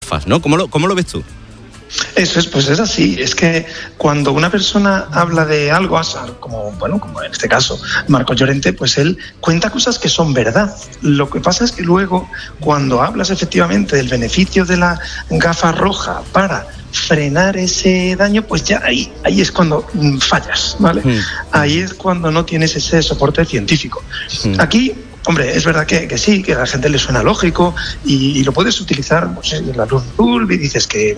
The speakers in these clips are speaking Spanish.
gafas, ¿no? ¿Cómo lo ves tú? Eso es, pues es así. Es que cuando una persona habla de algo, como en este caso Marcos Llorente, pues él cuenta cosas que son verdad. Lo que pasa es que luego, cuando hablas efectivamente del beneficio de la gafa roja para frenar ese daño, pues ya ahí es cuando fallas, ¿vale? Ahí es cuando no tienes ese soporte científico. Aquí, hombre, es verdad que sí, que a la gente le suena lógico y lo puedes utilizar, pues, en la luz azul, y dices que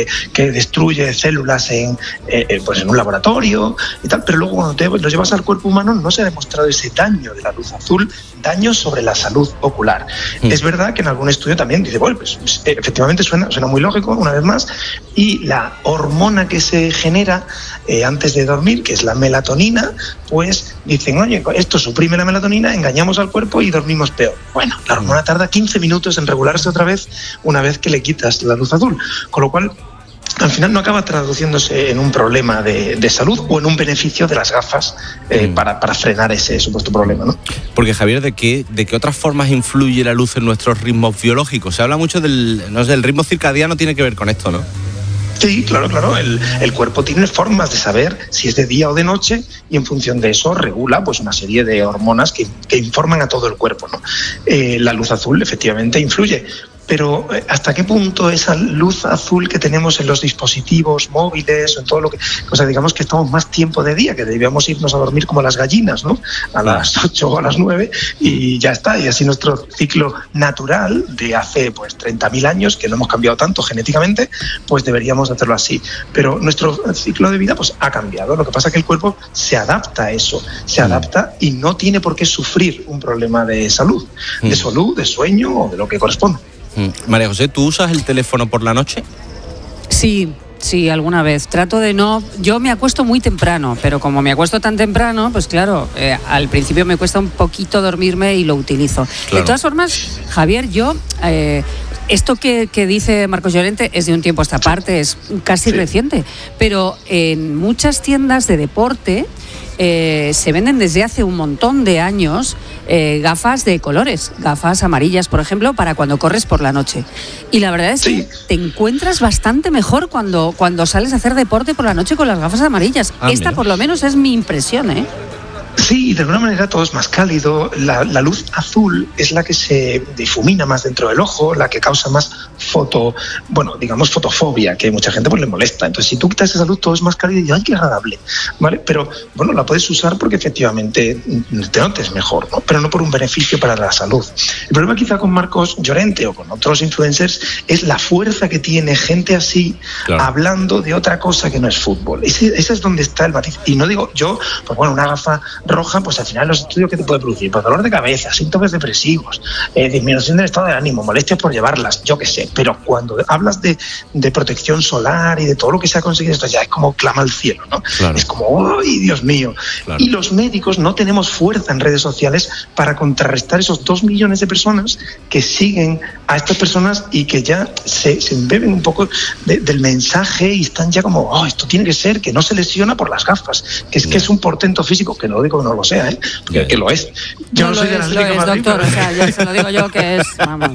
destruye células en un laboratorio y tal, pero luego cuando lo llevas al cuerpo humano no se ha demostrado ese daño de la luz azul, daño sobre la salud ocular. Es verdad que en algún estudio también dice, bueno, pues efectivamente suena muy lógico, una vez más, y la hormona que se genera antes de dormir, que es la melatonina, pues dicen, oye, esto suprime la melatonina, engañamos al cuerpo y dormimos peor. Bueno, la hormona tarda 15 minutos en regularse otra vez una vez que le quitas la luz azul, con lo cual al final no acaba traduciéndose en un problema de salud o en un beneficio de las gafas para frenar ese supuesto problema, ¿no? Porque, Javier, ¿de qué otras formas influye la luz en nuestros ritmos biológicos? Se habla mucho del ritmo circadiano, tiene que ver con esto, ¿no? Sí, claro. El cuerpo tiene formas de saber si es de día o de noche y en función de eso regula pues una serie de hormonas que informan a todo el cuerpo, ¿no? La luz azul efectivamente influye. Pero ¿hasta qué punto esa luz azul que tenemos en los dispositivos móviles o en todo lo que... O sea, digamos que estamos más tiempo de día, que debíamos irnos a dormir como las gallinas, ¿no? A las 8 o a las 9 y ya está. Y así nuestro ciclo natural de hace pues 30.000 años, que no hemos cambiado tanto genéticamente, pues deberíamos hacerlo así. Pero nuestro ciclo de vida pues ha cambiado. Lo que pasa es que el cuerpo se adapta a eso. Se adapta y no tiene por qué sufrir un problema de salud, de sueño o de lo que corresponda. María José, ¿tú usas el teléfono por la noche? Sí, alguna vez. Trato de no... Yo me acuesto muy temprano, pero como me acuesto tan temprano, pues claro, al principio me cuesta un poquito dormirme y lo utilizo. Claro. De todas formas, Javier, yo... esto que dice Marcos Llorente es de un tiempo a esta parte, es casi reciente, pero en muchas tiendas de deporte se venden desde hace un montón de años gafas de colores, gafas amarillas, por ejemplo, para cuando corres por la noche. Y la verdad es que te encuentras bastante mejor cuando sales a hacer deporte por la noche con las gafas amarillas. Esta, por lo menos, es mi impresión, ¿eh? Sí, de alguna manera todo es más cálido. La luz azul es la que se difumina más dentro del ojo, la que causa más fotofobia, que mucha gente pues le molesta. Entonces, si tú quitas esa luz, todo es más cálido y ¡ay, qué agradable! ¿Vale? Pero, bueno, la puedes usar porque efectivamente te notes mejor, ¿no? Pero no por un beneficio para la salud. El problema quizá con Marcos Llorente o con otros influencers es la fuerza que tiene gente así, hablando de otra cosa que no es fútbol. Ese es donde está el matiz. Y no digo yo, pues bueno, una gafa roja, pues al final los estudios que te puede producir, pues dolor de cabeza, síntomas depresivos, disminución del estado de ánimo, molestias por llevarlas, yo qué sé, pero cuando hablas de protección solar y de todo lo que se ha conseguido, esto ya es como clama al cielo, ¿no? Claro. Es como, ¡ay, Dios mío! Claro. Y los médicos no tenemos fuerza en redes sociales para contrarrestar esos 2 millones de personas que siguen a estas personas y que ya se embeben un poco del mensaje y están ya como, oh, esto tiene que ser, que no se lesiona por las gafas, que es un portento físico, que no digo que no lo sea, que lo es. Yo no soy de la Atlético de Madrid, doctor, o sea, ya se lo digo yo que es, vamos.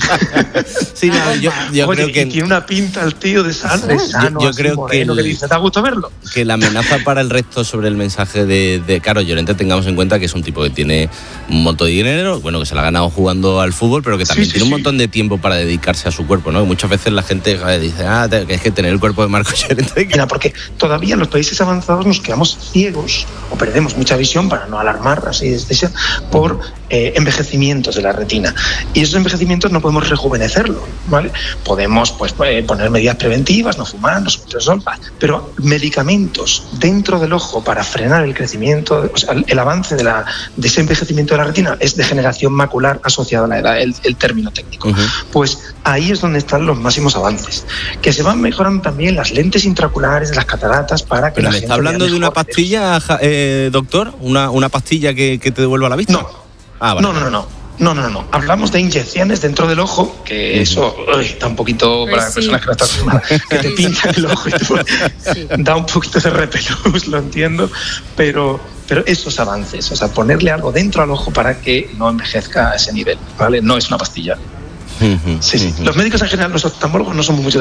Sí, no, yo oye, creo que tiene una pinta el tío de sano, yo creo moreno, que dice, ¿te ha gustado verlo? Que la amenaza para el resto sobre el mensaje de Caro Llorente, tengamos en cuenta que es un tipo que tiene un montón de dinero, bueno, que se lo ha ganado jugando al fútbol, pero que también tiene un montón de tiempo para dedicarse a su cuerpo, ¿no? Muchas veces la gente dice, que es que tener el cuerpo de Marcos Llorente... Mira, porque todavía en los países avanzados nos quedamos ciegos o perdemos mucha visión, para no alarmar así por envejecimientos de la retina. Y esos envejecimientos no podemos rejuvenecerlo, ¿vale? Podemos poner medidas preventivas, no fumar, no subir el sol, pero medicamentos dentro del ojo para frenar el crecimiento, o sea, el avance de ese envejecimiento de la retina es degeneración macular asociada a la edad, el término técnico. Pues ahí es donde están los máximos avances. Que se van mejorando también las lentes intraoculares, las cataratas, para que ¿Pero la me gente está hablando de una pastilla, doctor? ¿Una pastilla que te devuelva la vista? No. Vale. No. Hablamos de inyecciones dentro del ojo, que eso da un poquito para personas que no están acostumbradas, que te pinchan el ojo y da un poquito de repelús, lo entiendo, pero esos avances, o sea, ponerle algo dentro al ojo para que no envejezca a ese nivel, ¿vale? No es una pastilla. Sí. Los médicos en general, los oftalmólogos, no somos mucho